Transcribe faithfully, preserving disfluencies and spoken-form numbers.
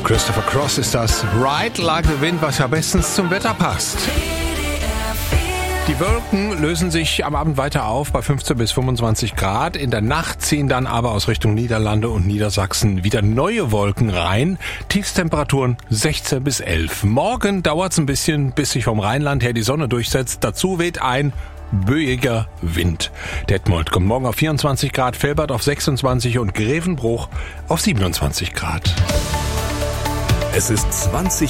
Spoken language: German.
Christopher Cross ist das Ride Like the Wind, was ja bestens zum Wetter passt. Die Wolken lösen sich am Abend weiter auf bei fünfzehn bis fünfundzwanzig Grad. In der Nacht ziehen dann aber aus Richtung Niederlande und Niedersachsen wieder neue Wolken rein. Tiefstemperaturen sechzehn bis elf. Morgen dauert es ein bisschen, bis sich vom Rheinland her die Sonne durchsetzt. Dazu weht ein böiger Wind. Detmold kommt morgen auf vierundzwanzig Grad, Velbert auf sechsundzwanzig und Grevenbruch auf siebenundzwanzig Grad. Es ist zwanzig